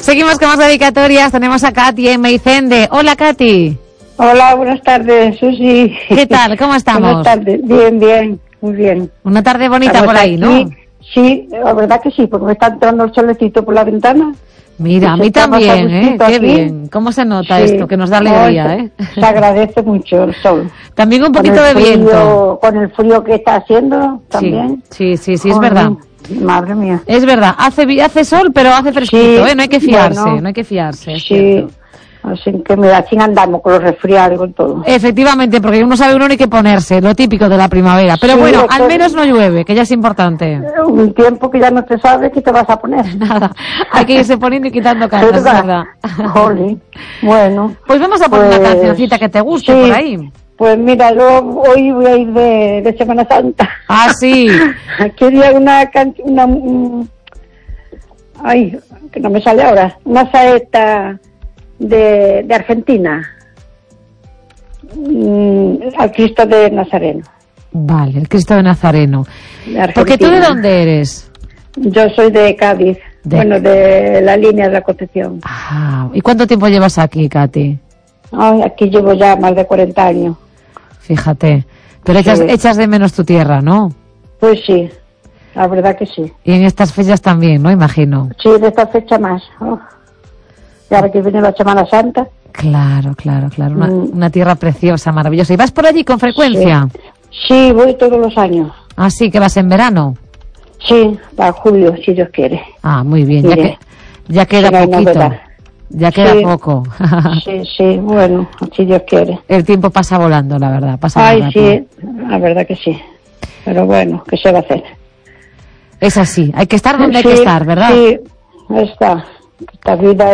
Seguimos con más dedicatorias. Tenemos a Katy en Meicende. Hola, Katy. Hola, buenas tardes, Susi. ¿Qué tal? ¿Cómo estamos? Buenas tardes. Bien, muy bien. Una tarde bonita Estamos por ahí, aquí. ¿no? Sí, la verdad que sí, porque me está entrando el solecito por la ventana. Mira, a mí también, ¿eh? Qué bien. ¿Cómo se nota esto? Que nos da alegría, ¿eh? Se agradece mucho el sol. También un poquito de viento. Con el frío que está haciendo también. Sí, es verdad. Madre mía. Es verdad, hace sol, pero hace fresquito, Sí, ¿eh? No hay que fiarse, bueno, no hay que fiarse. Sí, así que mira, así andamos con los resfriados y con todo. Efectivamente, porque uno sabe uno ni qué ponerse, lo típico de la primavera. Pero Sí, bueno, al menos no llueve, que ya es importante. Un tiempo que ya no te sabes qué te vas a poner. Nada, hay que irse poniendo y quitando caras, es verdad. Jolín. Bueno. Pues vamos a poner una cancioncita que te guste por ahí. Pues mira, hoy voy a ir de Semana Santa. Ah, sí. Quería ay, que no me sale ahora. Una saeta de Argentina. Al Cristo de Nazareno. Vale, el Cristo de Nazareno. Porque tú, ¿de dónde eres? Yo soy de Cádiz. De la línea de la Concepción. Ah, ¿y cuánto tiempo llevas aquí, Katy? Ay, aquí llevo ya más de 40 años. Fíjate. Pero echas de menos tu tierra, ¿no? Pues sí, la verdad que sí. Y en estas fechas también, ¿no? Imagino. Sí, de esta fecha más. Y ahora que viene la Semana Santa. Claro. Una tierra preciosa, maravillosa. ¿Y vas por allí con frecuencia? Sí, voy todos los años. Ah, sí, que vas en verano. Sí, para julio, si Dios quiere. Ah, muy bien. Ya queda poquito. Ya queda poco. Sí, bueno, si Dios quiere. El tiempo pasa volando, la verdad. Sí, la verdad que sí. Pero bueno, ¿qué se va a hacer? Es así, hay que estar donde hay que estar, ¿verdad? Sí, está. Esta vida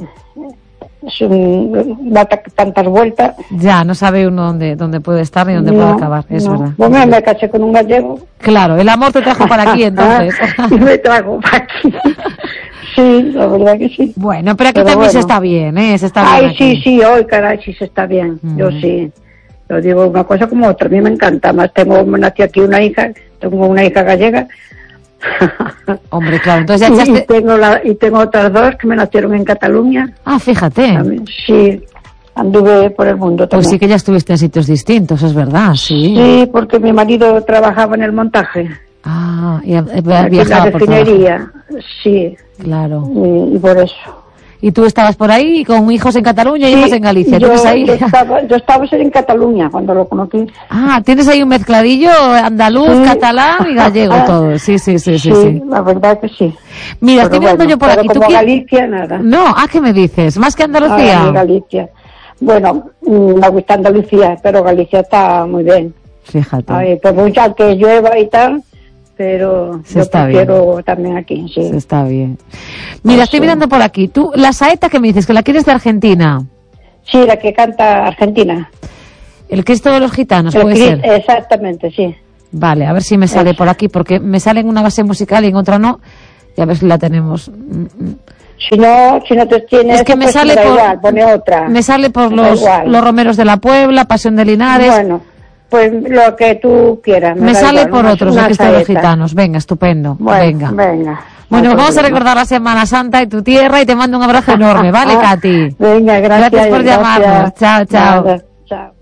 da tantas vueltas. Ya, no sabe uno dónde puede estar ni dónde puede acabar, es verdad. Bueno, me casé con un gallego. Claro, el amor te trajo para aquí, entonces. Me trajo para aquí. Sí, la verdad que sí. Bueno, pero aquí también se está bien, ¿eh? Se está bien aquí. Sí, hoy, caray, sí se está bien. Yo sí. Yo digo una cosa como otra, a mí me encanta. Más me nació aquí una hija, tengo una hija gallega. Hombre, claro, entonces ya echaste... y tengo otras dos que me nacieron en Cataluña. Ah, fíjate. También, sí, anduve por el mundo también. Pues sí que ya estuviste en sitios distintos, es verdad, sí. Sí, porque mi marido trabajaba en el montaje. Ah, y viajaba por la refinería, sí. Claro. Y por eso. ¿Y tú estabas por ahí con hijos en Cataluña y hijos en Galicia? Yo estaba en Cataluña cuando lo conocí. Ah, tienes ahí un mezcladillo andaluz, catalán y gallego todo. Sí. La verdad que sí. Mira, estoy mirando yo por aquí. Como Galicia, nada. No, ¿qué me dices? ¿Más que Andalucía? Galicia. Bueno, me gusta Andalucía, pero Galicia está muy bien. Fíjate. Ay, por mucho que llueva y tal, pero yo prefiero también aquí, sí. Se está bien. Mira, estoy mirando por aquí. Tú, la saeta que me dices, que la quieres de Argentina. Sí, la que canta Argentina. El Cristo de los Gitanos, puede ser. Exactamente, sí. Vale, a ver si me sale por aquí, porque me sale en una base musical y en otra no. Y a ver si la tenemos. Si no te tienes, es que me sale igual, pone otra. Me sale por los Romeros de la Puebla, Pasión de Linares. Bueno, pues lo que tú quieras. Me sale igual, por otros, el Cristo de los Gitanos. Venga, estupendo. Bueno, venga. Bueno, vamos a recordar la Semana Santa y tu tierra y te mando un abrazo enorme, ¿vale, Katy? Venga, gracias. Gracias por llamarnos. Chao. Nada, chao.